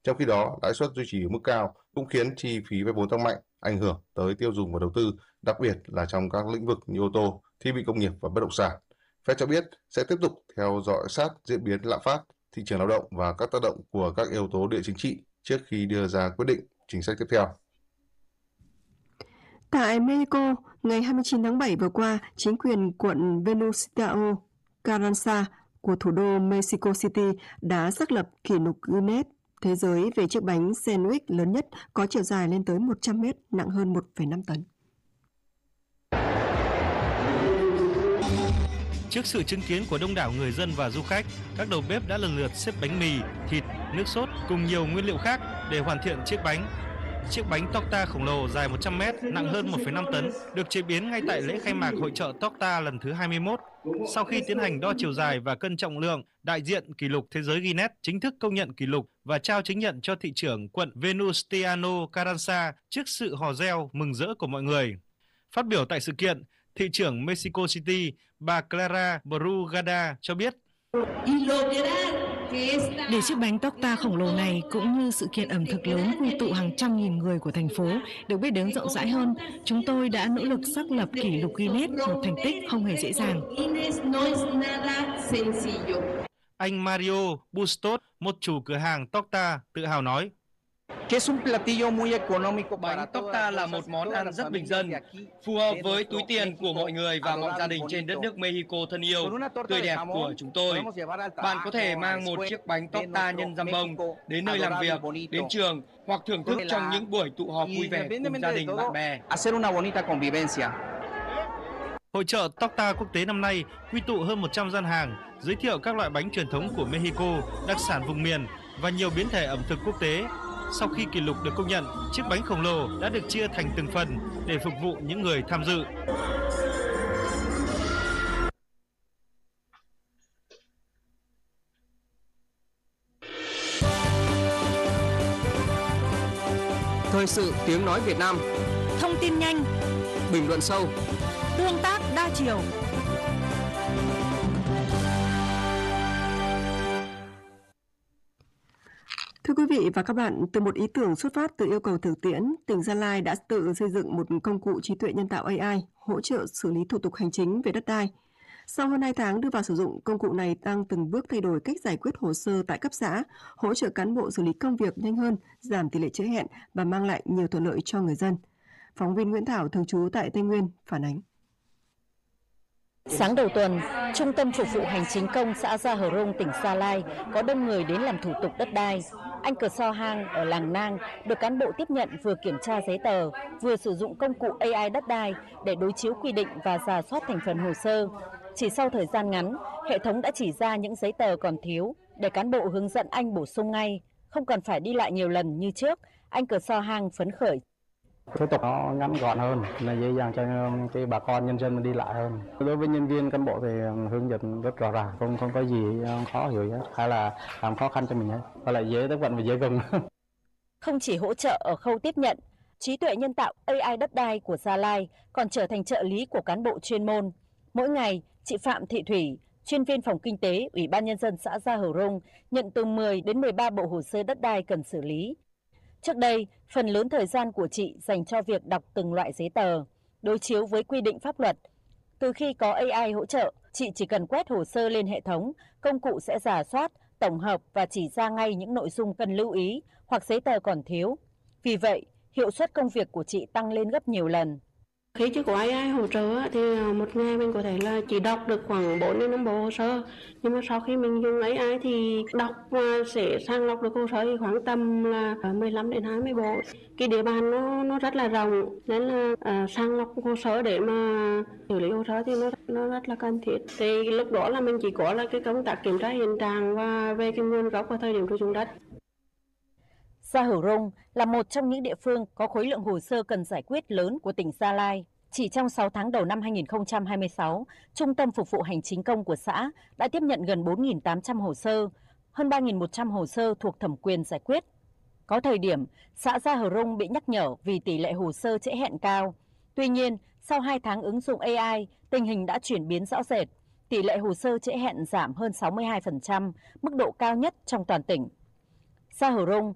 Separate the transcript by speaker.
Speaker 1: Trong khi đó, lãi suất duy trì ở mức cao cũng khiến chi phí vay vốn tăng mạnh, ảnh hưởng tới tiêu dùng và đầu tư, đặc biệt là trong các lĩnh vực như ô tô, thiết bị công nghiệp và bất động sản. Fed cho biết sẽ tiếp tục theo dõi sát diễn biến lạm phát, thị trường lao động và các tác động của các yếu tố địa chính trị trước khi đưa ra quyết định chính sách tiếp theo.
Speaker 2: Tại Mexico, ngày 29 tháng 7 vừa qua, chính quyền quận Venustiano Carranza của thủ đô Mexico City đã xác lập kỷ lục Guinness Thế giới về chiếc bánh sandwich lớn nhất có chiều dài lên tới 100 mét, nặng hơn 1,5 tấn.
Speaker 3: Trước sự chứng kiến của đông đảo người dân và du khách, các đầu bếp đã lần lượt xếp bánh mì, thịt, nước sốt cùng nhiều nguyên liệu khác để hoàn thiện chiếc bánh. Chiếc bánh torta khổng lồ dài 100 mét, nặng hơn 1,5 tấn, được chế biến ngay tại lễ khai mạc hội chợ torta lần thứ 21. Sau khi tiến hành đo chiều dài và cân trọng lượng, đại diện kỷ lục thế giới Guinness chính thức công nhận kỷ lục và trao chứng nhận cho thị trưởng quận Venustiano Carranza trước sự hò reo mừng rỡ của mọi người. Phát biểu tại sự kiện, thị trưởng Mexico City, bà Clara Brugada cho biết:
Speaker 4: Để chiếc bánh torta khổng lồ này cũng như sự kiện ẩm thực lớn quy tụ hàng trăm nghìn người của thành phố được biết đến rộng rãi hơn, chúng tôi đã nỗ lực xác lập kỷ lục Guinness, một thành tích không hề dễ dàng.
Speaker 3: Anh Mario Bustos, một chủ cửa hàng torta, tự hào nói:
Speaker 5: Bánh torta là một món ăn rất bình dân, phù hợp với túi tiền của mọi người và mọi gia đình trên đất nước Mexico thân yêu, tươi đẹp của chúng tôi. Bạn có thể mang một chiếc bánh torta nhân dăm bông đến nơi làm việc, đến trường hoặc thưởng thức trong những buổi tụ họp vui vẻ cùng gia đình bạn bè.
Speaker 3: Hội chợ torta quốc tế năm nay quy tụ hơn 100 gian hàng, giới thiệu các loại bánh truyền thống của Mexico, đặc sản vùng miền và nhiều biến thể ẩm thực quốc tế. Sau khi kỷ lục được công nhận, chiếc bánh khổng lồ đã được chia thành từng phần để phục vụ những người tham dự.
Speaker 6: Thời sự tiếng nói Việt Nam.
Speaker 4: Thông tin nhanh,
Speaker 6: Bình luận sâu,
Speaker 4: tương tác đa chiều.
Speaker 2: Thưa quý vị và các bạn, từ một ý tưởng xuất phát từ yêu cầu thực tiễn, tỉnh Gia Lai đã tự xây dựng một công cụ trí tuệ nhân tạo AI hỗ trợ xử lý thủ tục hành chính về đất đai. Sau hơn 2 tháng đưa vào sử dụng, công cụ này đang từng bước thay đổi cách giải quyết hồ sơ tại cấp xã, hỗ trợ cán bộ xử lý công việc nhanh hơn, giảm tỷ lệ trễ hẹn và mang lại nhiều thuận lợi cho người dân. Phóng viên Nguyễn Thảo thường trú tại Tây Nguyên phản ánh.
Speaker 7: Sáng đầu tuần, Trung tâm Phục vụ Hành chính công xã Gia Hờ Rông, tỉnh Gia Lai có đông người đến làm thủ tục đất đai. Anh Cờ So Hang ở làng Nang được cán bộ tiếp nhận vừa kiểm tra giấy tờ, vừa sử dụng công cụ AI đất đai để đối chiếu quy định và rà soát thành phần hồ sơ. Chỉ sau thời gian ngắn, hệ thống đã chỉ ra những giấy tờ còn thiếu để cán bộ hướng dẫn anh bổ sung ngay, không cần phải đi lại nhiều lần như trước. Anh Cờ So Hang phấn khởi.
Speaker 8: Thủ tục nó ngắn gọn hơn, là dễ dàng cho bà con nhân dân đi lại hơn. Đối với nhân viên cán bộ thì hướng dẫn rất rõ ràng, không có gì khó hiểu hết, hay là làm khó khăn cho mình hết, hoặc là dễ tiếp cận và dễ gần.
Speaker 7: Không chỉ hỗ trợ ở khâu tiếp nhận, trí tuệ nhân tạo AI đất đai của Gia Lai còn trở thành trợ lý của cán bộ chuyên môn. Mỗi ngày, chị Phạm Thị Thủy, chuyên viên phòng kinh tế, Ủy ban Nhân dân xã Gia Hờ Rông nhận từ 10 đến 13 bộ hồ sơ đất đai cần xử lý. Trước đây, phần lớn thời gian của chị dành cho việc đọc từng loại giấy tờ, đối chiếu với quy định pháp luật. Từ khi có AI hỗ trợ, chị chỉ cần quét hồ sơ lên hệ thống, công cụ sẽ rà soát, tổng hợp và chỉ ra ngay những nội dung cần lưu ý hoặc giấy tờ còn thiếu. Vì vậy, hiệu suất công việc của chị tăng lên gấp nhiều lần.
Speaker 9: Khi chưa có AI hỗ trợ thì một ngày mình có thể là chỉ đọc được khoảng 4 đến 5 bộ hồ sơ. Nhưng mà sau khi mình dùng AI thì đọc và sẽ sàng lọc được hồ sơ thì khoảng tầm là 15 đến 20 bộ. Cái địa bàn nó rất là rộng nên là sàng lọc hồ sơ để mà xử lý hồ sơ thì nó rất là cần thiết. Thì lúc đó là mình chỉ có là cái công tác kiểm tra hiện trạng và về cái nguồn gốc và thời điểm sử dụng đất.
Speaker 7: Gia Hờ Rông là một trong những địa phương có khối lượng hồ sơ cần giải quyết lớn của tỉnh Gia Lai. Chỉ trong 6 tháng đầu năm 2026, Trung tâm Phục vụ Hành chính công của xã đã tiếp nhận gần 4.800 hồ sơ, hơn 3.100 hồ sơ thuộc thẩm quyền giải quyết. Có thời điểm, xã Gia Hờ Rông bị nhắc nhở vì tỷ lệ hồ sơ trễ hẹn cao. Tuy nhiên, sau 2 tháng ứng dụng AI, tình hình đã chuyển biến rõ rệt. Tỷ lệ hồ sơ trễ hẹn giảm hơn 62%, mức độ cao nhất trong toàn tỉnh. Gia Hờ Rông